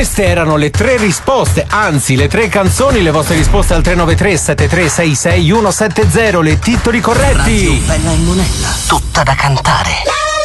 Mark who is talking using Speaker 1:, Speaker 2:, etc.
Speaker 1: queste erano le 3 risposte, anzi le 3 canzoni, le vostre risposte al 393 7366 170, le titoli corretti.
Speaker 2: Radio Bella e Monella, tutta da cantare.